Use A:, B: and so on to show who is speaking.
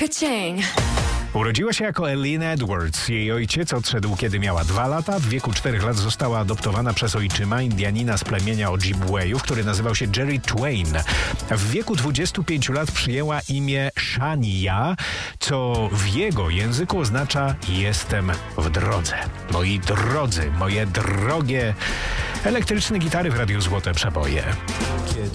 A: Ka-ching.
B: Urodziła się jako Eileen Edwards. Jej ojciec odszedł, kiedy miała 2 lata. W wieku 4 lat została adoptowana przez ojczyma, Indianina z plemienia Ojibwejów, który nazywał się Jerry Twain. W wieku 25 lat przyjęła imię Shania, co w jego języku oznacza jestem w drodze. Moi drodzy, moje drogie, elektryczne gitary w Radiu Złote Przeboje.